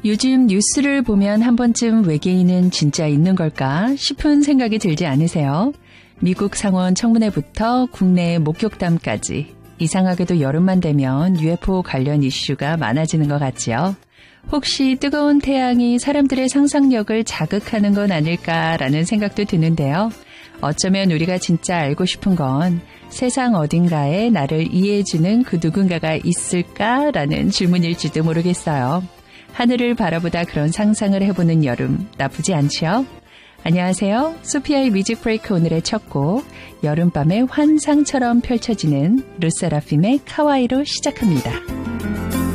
요즘 뉴스를 보면 한 번쯤 외계인은 진짜 있는 걸까 싶은 생각이 들지 않으세요? 미국 상원 청문회부터 국내 목격담까지 이상하게도 여름만 되면 UFO 관련 이슈가 많아지는 것 같지요. 혹시 뜨거운 태양이 사람들의 상상력을 자극하는 건 아닐까라는 생각도 드는데요. 어쩌면 우리가 진짜 알고 싶은 건 세상 어딘가에 나를 이해해주는 그 누군가가 있을까라는 질문일지도 모르겠어요. 하늘을 바라보다 그런 상상을 해보는 여름 나쁘지 않죠? 안녕하세요. 소피아의 뮤직 브레이크 오늘의 첫 곡 여름밤의 환상처럼 펼쳐지는 르세라핌의 카와이로 시작합니다.